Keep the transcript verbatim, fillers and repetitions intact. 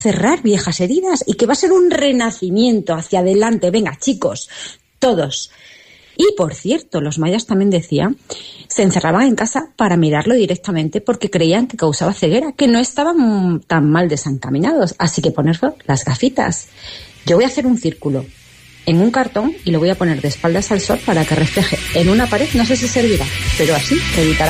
cerrar viejas heridas y que va a ser un renacimiento hacia adelante. Venga, chicos, todos. Y, por cierto, los mayas también decían, se encerraban en casa para mirarlo directamente porque creían que causaba ceguera, que no estaban tan mal desencaminados. Así que poner las gafitas. Yo voy a hacer un círculo en un cartón y lo voy a poner de espaldas al sol para que refleje en una pared. No sé si servirá, pero así evitará